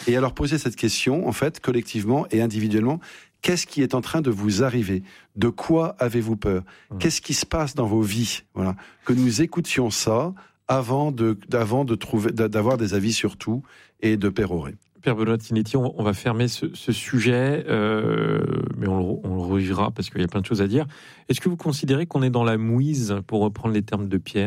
et à leur poser cette question, en fait, collectivement et individuellement. Qu'est-ce qui est en train de vous arriver ? De quoi avez-vous peur ? Qu'est-ce qui se passe dans vos vies ? Voilà. Que nous écoutions ça avant d'avoir des avis sur tout et de pérorer. Père Benoît de Sinetti, on va fermer ce sujet, mais on le revivra parce qu'il y a plein de choses à dire. Est-ce que vous considérez qu'on est dans la mouise, pour reprendre les termes de Pierre ?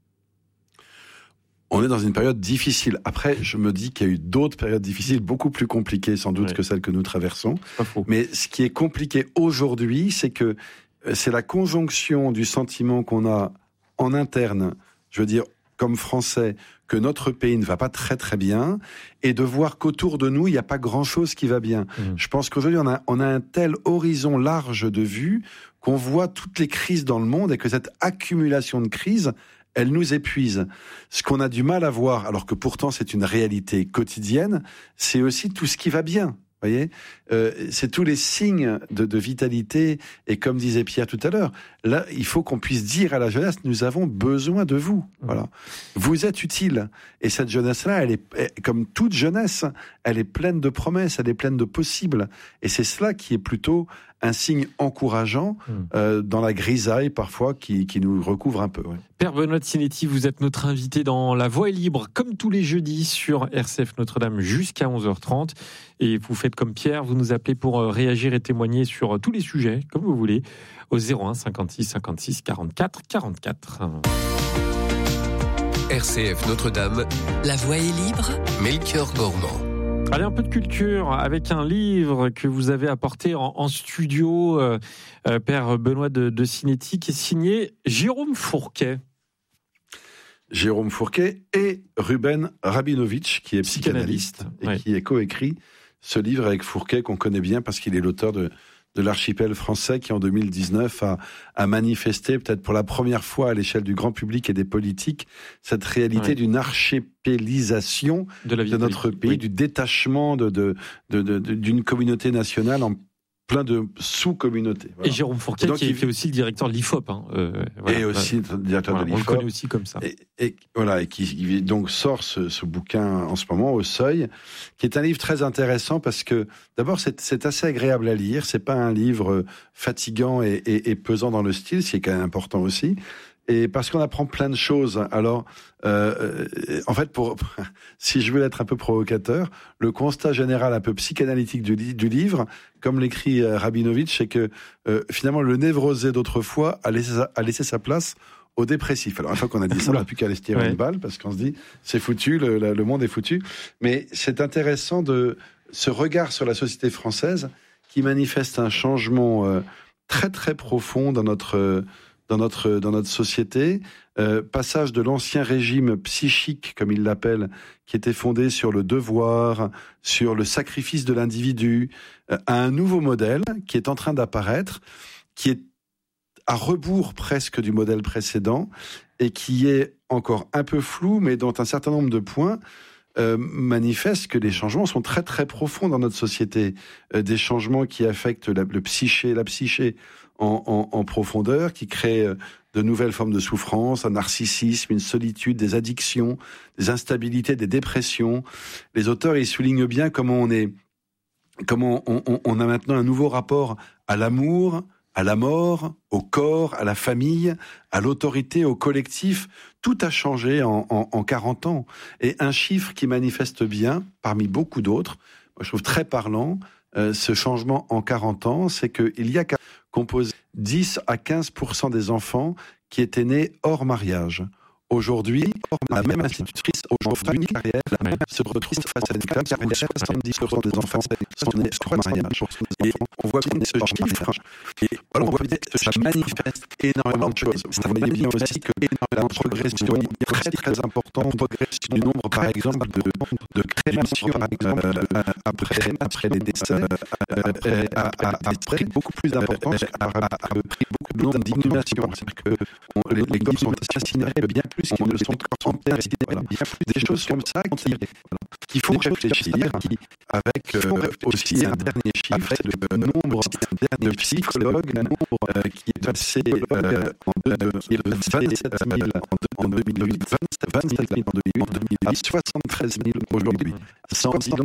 On est dans une période difficile. Après, je me dis qu'il y a eu d'autres périodes difficiles, beaucoup plus compliquées sans doute que celles que nous traversons. Mais ce qui est compliqué aujourd'hui, c'est que c'est la conjonction du sentiment qu'on a en interne, je veux dire, comme Français, que notre pays ne va pas très très bien, et de voir qu'autour de nous, il n'y a pas grand-chose qui va bien. Je pense qu'aujourd'hui, on a un tel horizon large de vue qu'on voit toutes les crises dans le monde et que cette accumulation de crises, elle nous épuise. Ce qu'on a du mal à voir, alors que pourtant c'est une réalité quotidienne, c'est aussi tout ce qui va bien. Vous voyez, c'est tous les signes de vitalité. Et comme disait Pierre tout à l'heure, là, il faut qu'on puisse dire à la jeunesse, nous avons besoin de vous. Voilà, vous êtes utile. Et cette jeunesse-là, elle est comme toute jeunesse, elle est pleine de promesses, elle est pleine de possibles. Et c'est cela qui est plutôt un signe encourageant dans la grisaille parfois qui nous recouvre un peu. Ouais. Père Benoît de Sinetti, vous êtes notre invité dans La Voix est libre, comme tous les jeudis sur RCF Notre-Dame jusqu'à 11h30. Et vous faites comme Pierre, vous nous appelez pour réagir et témoigner sur tous les sujets, comme vous voulez, au 01 56 56 44 44. RCF Notre-Dame, La Voix est libre, Melchior Gormand. Allez, un peu de culture avec un livre que vous avez apporté en studio, Père Benoît de Sinetti, qui est signé Jérôme Fourquet. Jérôme Fourquet et Ruben Rabinovitch, qui est psychanalyste et qui est coécrit ce livre avec Fourquet, qu'on connaît bien parce qu'il est l'auteur de l'archipel français qui, en 2019, a manifesté, peut-être pour la première fois à l'échelle du grand public et des politiques, cette réalité d'une archipélisation de notre pays, du détachement d'une communauté nationale en plein de sous-communautés. Voilà. Et Jérôme Fourquet, qui est aussi le directeur de l'IFOP. Et aussi le directeur de l'IFOP. On le connaît aussi comme ça. Et qui donc sort ce bouquin en ce moment, Au Seuil, qui est un livre très intéressant parce que, d'abord, c'est assez agréable à lire. C'est pas un livre fatigant et pesant dans le style, ce qui est quand même important aussi. Et parce qu'on apprend plein de choses. Alors, en fait, si je veux être un peu provocateur, le constat général un peu psychanalytique du livre, comme l'écrit Rabinovitch, c'est que finalement le névrosé d'autrefois a laissé sa place au dépressif. Alors, une fois qu'on a dit ça, on n'a plus qu'à aller se tirer une balle, parce qu'on se dit, c'est foutu, le monde est foutu. Mais c'est intéressant de ce regard sur la société française qui manifeste un changement très très profond dans notre société, passage de l'ancien régime psychique, comme il l'appelle, qui était fondé sur le devoir, sur le sacrifice de l'individu, à un nouveau modèle qui est en train d'apparaître, qui est à rebours presque du modèle précédent, et qui est encore un peu flou, mais dont un certain nombre de points manifestent que les changements sont très très profonds dans notre société, des changements qui affectent la psyché en profondeur, qui créent de nouvelles formes de souffrance, un narcissisme, une solitude, des addictions, des instabilités, des dépressions. Les auteurs, ils soulignent bien comment on a maintenant un nouveau rapport à l'amour, à la mort, au corps, à la famille, à l'autorité, au collectif. Tout a changé en 40 ans. Et un chiffre qui manifeste bien, parmi beaucoup d'autres, moi je trouve très parlant, ce changement en 40 ans, c'est qu'il y a composé 10 à 15% des enfants qui étaient nés hors mariage. Aujourd'hui, la même institutrice aujourd'hui se retrouve face à une carrière, 70% des enfants sont nés hors mariage. Et on voit bien ce chiffre, et on voit bien que ça manifeste énormément de choses. Vous voyez bien aussi que la progression très très importante du nombre, par exemple, de crémations, par exemple, après les décès, a pris beaucoup plus d'importance, a pris beaucoup de nombre d'inhumations. C'est-à-dire que les corps sont assassinés bien plus qu'ils ne sont enterrés. Voilà. Des choses comme ça qui font réfléchir, avec aussi un dernier chiffre, c'est le nombre de psychologues qui est passé qui est de 27 000 en 2008, 27 000 en 2008, à 73 000 aujourd'hui. Sans dire